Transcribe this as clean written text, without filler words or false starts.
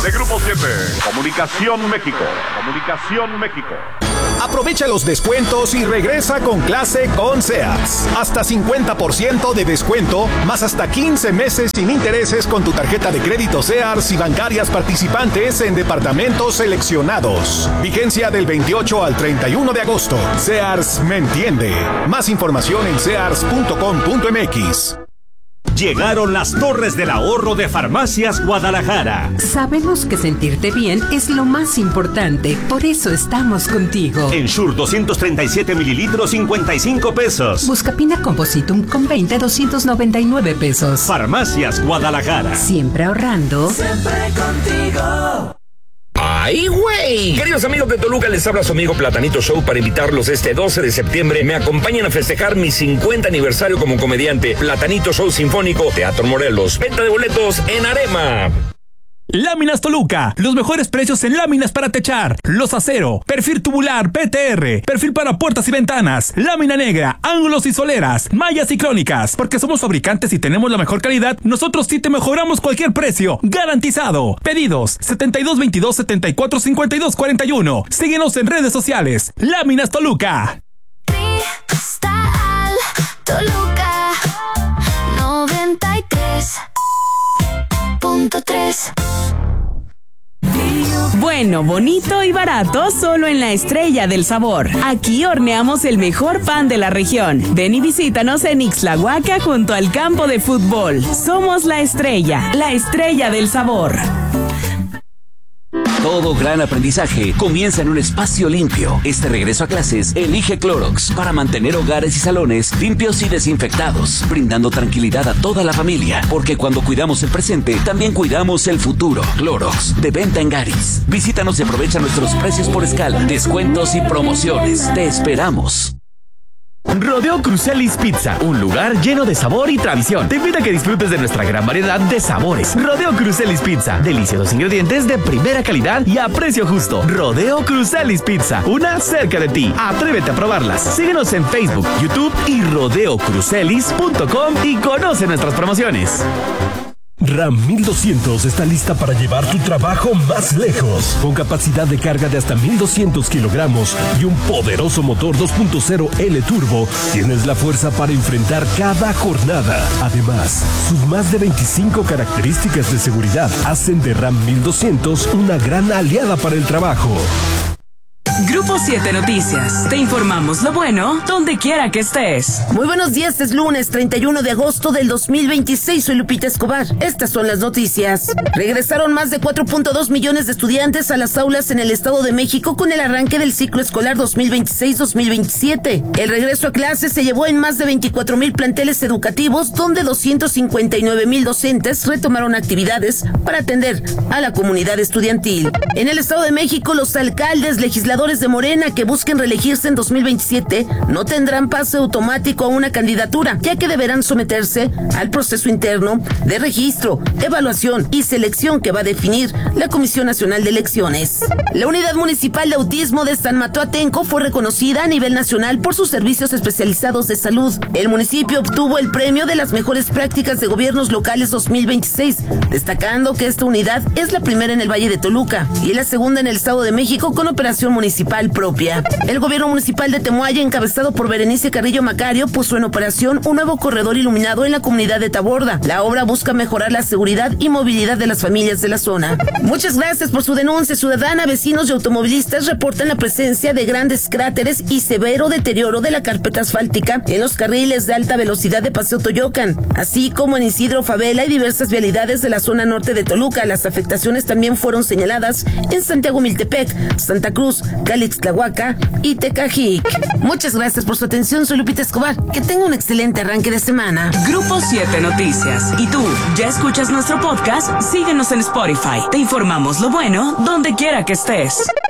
de Grupo 7. Comunicación México. Aprovecha los descuentos y regresa con clase con Sears. Hasta 50% de descuento, más hasta 15 meses sin intereses con tu tarjeta de crédito Sears y bancarias participantes en departamentos seleccionados. Vigencia del 28 al 31 de agosto. Sears me entiende. Más información en sears.com.mx. Llegaron las Torres del Ahorro de Farmacias Guadalajara. Sabemos que sentirte bien es lo más importante, por eso estamos contigo. Ensure 237 mililitros, 55 pesos. Buscapina Compositum con 20, 299 pesos. Farmacias Guadalajara. Siempre ahorrando. Siempre contigo. ¡Ay, güey! Queridos amigos de Toluca, les habla su amigo Platanito Show para invitarlos este 12 de septiembre. Me acompañan a festejar mi 50 aniversario como comediante. Platanito Show Sinfónico, Teatro Morelos. Venta de boletos en Arema. Láminas Toluca, los mejores precios en láminas para techar, los acero, perfil tubular, PTR, perfil para puertas y ventanas, lámina negra, ángulos y soleras, mallas y crónicas. Porque somos fabricantes y tenemos la mejor calidad, nosotros sí te mejoramos cualquier precio, garantizado. Pedidos 7222-745241. Síguenos en redes sociales. Láminas Toluca. Cristal Toluca 93.3. Bueno, bonito y barato solo en La Estrella del Sabor. Aquí horneamos el mejor pan de la región. Ven y visítanos en Ixtlahuaca junto al campo de fútbol. Somos La Estrella del Sabor. Todo gran aprendizaje comienza en un espacio limpio. Este regreso a clases, elige Clorox para mantener hogares y salones limpios y desinfectados, brindando tranquilidad a toda la familia. Porque cuando cuidamos el presente, también cuidamos el futuro. Clorox, de venta en Garis. Visítanos y aprovecha nuestros precios por escala, descuentos y promociones. Te esperamos. Rodeo Crucelis Pizza, un lugar lleno de sabor y tradición. Te invita a que disfrutes de nuestra gran variedad de sabores. Rodeo Crucelis Pizza, deliciosos ingredientes de primera calidad y a precio justo. Rodeo Crucelis Pizza, una cerca de ti. Atrévete a probarlas. Síguenos en Facebook, YouTube y rodeocrucelis.com y conoce nuestras promociones. RAM 1200 está lista para llevar tu trabajo más lejos. Con capacidad de carga de hasta 1200 kilogramos y un poderoso motor 2.0 L Turbo, tienes la fuerza para enfrentar cada jornada. Además, sus más de 25 características de seguridad hacen de RAM 1200 una gran aliada para el trabajo. Grupo 7 Noticias. Te informamos lo bueno donde quiera que estés. Muy buenos días, es lunes 31 de agosto del 2026. Soy Lupita Escobar. Estas son las noticias. Regresaron más de 4.2 millones de estudiantes a las aulas en el Estado de México con el arranque del ciclo escolar 2026-2027. El regreso a clases se llevó en más de 24,000 planteles educativos, donde 259,000 docentes retomaron actividades para atender a la comunidad estudiantil. En el Estado de México, los alcaldes, legisladores de Morena que busquen reelegirse en 2027 no tendrán pase automático a una candidatura, ya que deberán someterse al proceso interno de registro, evaluación y selección que va a definir la Comisión Nacional de Elecciones. La Unidad Municipal de Autismo de San Mateo Atenco fue reconocida a nivel nacional por sus servicios especializados de salud. El municipio obtuvo el premio de las mejores prácticas de gobiernos locales 2026, destacando que esta unidad es la primera en el Valle de Toluca y la segunda en el Estado de México con operación municipal propia. El gobierno municipal de Temoaya, encabezado por Berenice Carrillo Macario, puso en operación un nuevo corredor iluminado en la comunidad de Taborda. La obra busca mejorar la seguridad y movilidad de las familias de la zona. Muchas gracias por su denuncia ciudadana. Vecinos y automovilistas reportan la presencia de grandes cráteres y severo deterioro de la carpeta asfáltica en los carriles de alta velocidad de Paseo Toyocan, así como en Isidro Favela y diversas vialidades de la zona norte de Toluca. Las afectaciones también fueron señaladas en Santiago Miltepec, Santa Cruz, Calixtlahuaca y Tecajic. Muchas gracias por su atención. Soy Lupita Escobar. Que tenga un excelente arranque de semana. Grupo 7 Noticias. ¿Y tú ya escuchas nuestro podcast? Síguenos en Spotify. Te informamos lo bueno donde quiera que estés.